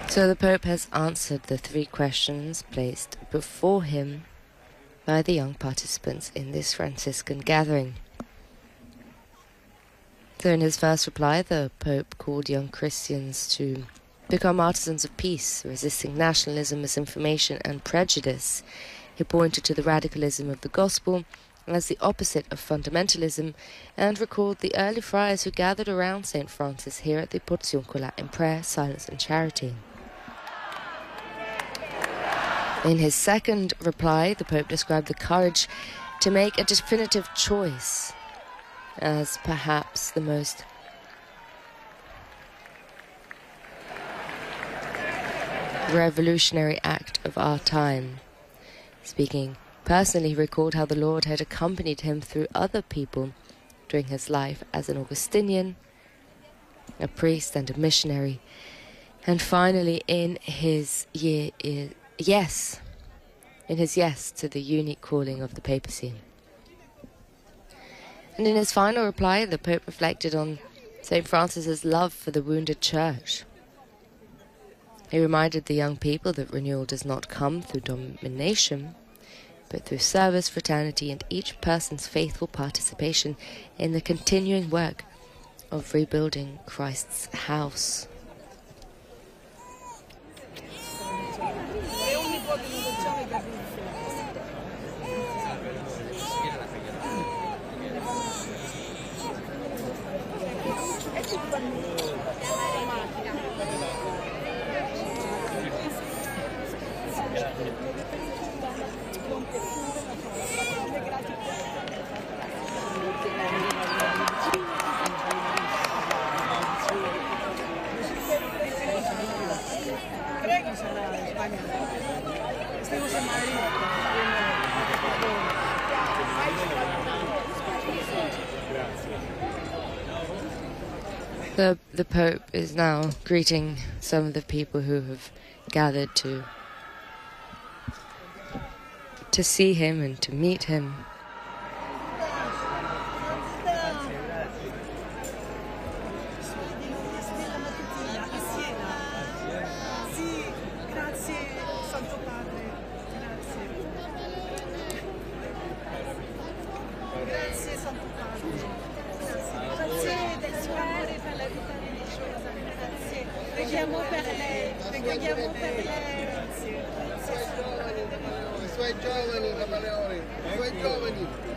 So the Pope has answered the 3 questions placed before him by the young participants in this Franciscan gathering. So in his first reply, the Pope called young Christians to become artisans of peace, resisting nationalism, misinformation and prejudice. He pointed to the radicalism of the gospel as the opposite of fundamentalism and recalled the early friars who gathered around St. Francis here at the Porziuncola in prayer, silence and charity. In his second reply, the Pope described the courage to make a definitive choice as perhaps the most revolutionary act of our time. Speaking personally, he recalled how the Lord had accompanied him through other people during his life as an Augustinian, a priest and a missionary, and finally in his yes to the unique calling of the papacy. And in his final reply, the Pope reflected on St. Francis's love for the wounded church. He reminded the young people that renewal does not come through domination, but through service, fraternity, and each person's faithful participation in the continuing work of rebuilding Christ's house. The Pope is now greeting some of the people who have gathered to see him and to meet him. Preghiamo per lei, preghiamo per lei. I suoi giovani, Napoleone, i suoi giovani.